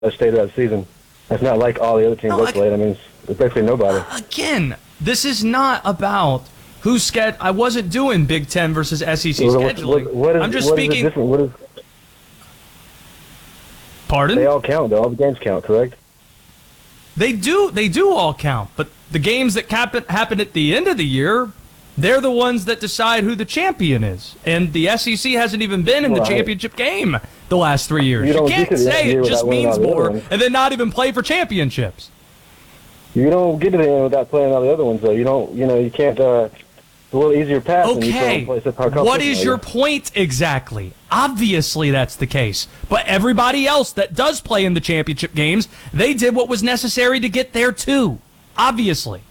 stayed that season. It's not like all the other teams they played. I mean, it's basically nobody. Again, this is not about who's scheduled. I wasn't doing Big Ten versus SEC scheduling. I'm just speaking. Pardon? They all count, though. All the games count, correct? They do all count, but the games that happen at the end of the year, they're the ones that decide who the champion is. And the SEC hasn't even been in the championship game the last 3 years. You can't say it just means more and then not even play for championships. You don't get to the end without playing all the other ones, though. You can't. It's a little easier pass. Okay, what is your point exactly? Obviously that's the case. But everybody else that does play in the championship games, they did what was necessary to get there too. Obviously.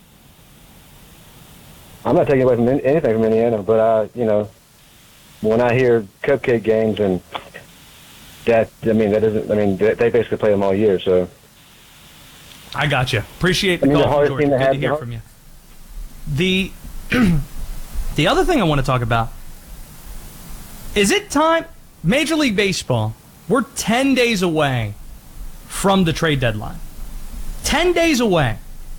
I'm not taking away from anything from Indiana, but, when I hear cupcake games and that, they basically play them all year, so. I got you. Appreciate the call, George. Good to hear from you. The other thing I want to talk about, is it time? Major League Baseball, we're 10 days away from the trade deadline. 10 days away.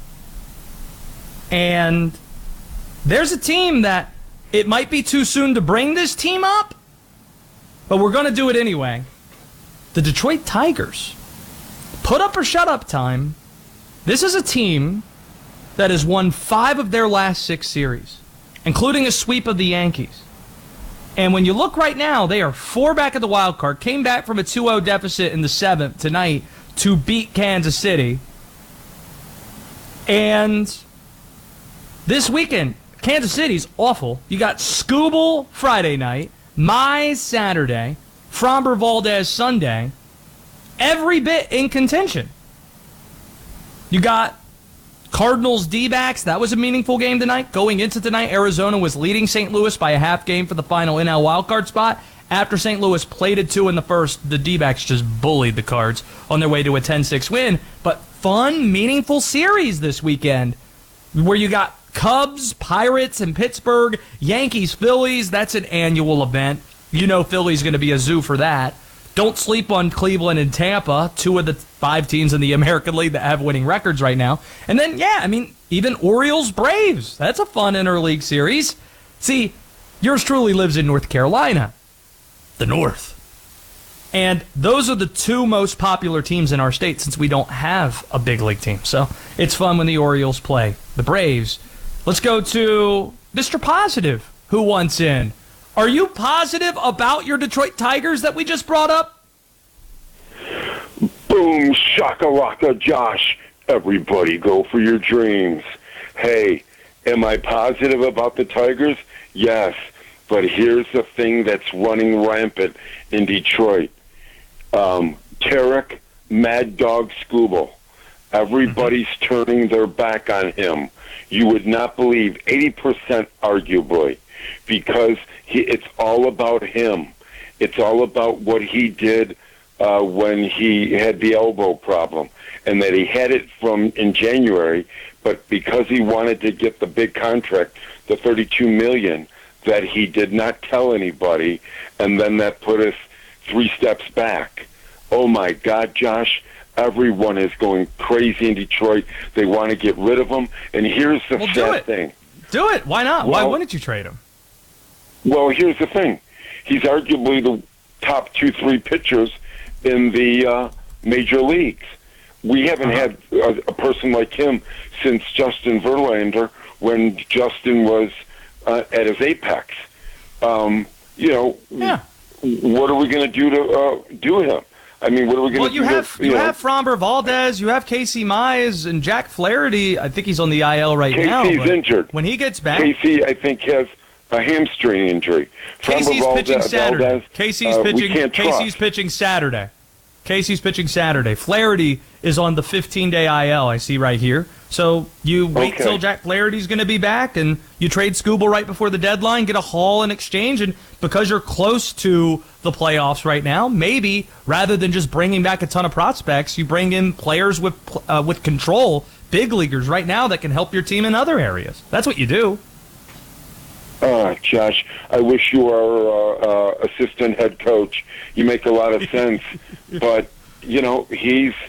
And there's a team that it might be too soon to bring this team up, but we're going to do it anyway. The Detroit Tigers. Put up or shut up time. This is a team that has won 5 of their last 6 series, including a sweep of the Yankees. And when you look right now, they are 4 back at the wild card, came back from a 2-0 deficit in the 7th tonight to beat Kansas City. And this weekend, Kansas City's awful. You got Skubal Friday night, Mize Saturday, Framber Valdez Sunday, every bit in contention. You got Cardinals D-backs. That was a meaningful game tonight. Going into tonight, Arizona was leading St. Louis by a half game for the final NL wildcard spot. After St. Louis plated 2 in the first, the D-backs just bullied the Cards on their way to a 10-6 win. But fun, meaningful series this weekend where you got Cubs, Pirates, and Pittsburgh, Yankees, Phillies. That's an annual event. You know Philly's going to be a zoo for that. Don't sleep on Cleveland and Tampa, 2 of the 5 teams in the American League that have winning records right now. And then, even Orioles-Braves. That's a fun interleague series. See, yours truly lives in North Carolina, the North. And those are the 2 most popular teams in our state since we don't have a big league team. So it's fun when the Orioles play the Braves. Let's go to Mr. Positive, who wants in. Are you positive about your Detroit Tigers that we just brought up? Boom, shakalaka, Josh. Everybody go for your dreams. Hey, am I positive about the Tigers? Yes, but here's the thing that's running rampant in Detroit. Tarek Mad Dog Skubal. Everybody's turning their back on him. You would not believe, 80% arguably, because it's all about him. It's all about what he did when he had the elbow problem, and that he had it in January, but because he wanted to get the big contract, the $32 million, that he did not tell anybody, and then that put us 3 steps back. Oh my God, Josh. Everyone is going crazy in Detroit. They want to get rid of him. And here's the sad thing. Do it. Why not? Why wouldn't you trade him? Well, here's the thing. He's arguably the top 2-3 pitchers in the major leagues. We haven't had a person like him since Justin Verlander, when Justin was at his apex. What are we going to do to do him? I mean, what are we going to do? You have Framber Valdez, you have Casey Mize, and Jack Flaherty. I think he's on the IL right now. Casey's injured. When he gets back, Casey, I think, has a hamstring injury. Casey's pitching Saturday. Casey's pitching Saturday. Casey's pitching Saturday. Flaherty is on the 15-day IL, I see right here. So you wait till Jack Flaherty's going to be back, and you trade Skubal right before the deadline, get a haul in exchange, and because you're close to the playoffs right now, maybe rather than just bringing back a ton of prospects, you bring in players with control, big leaguers right now that can help your team in other areas. That's what you do. Josh, I wish you were assistant head coach. You make a lot of sense, but you know, he's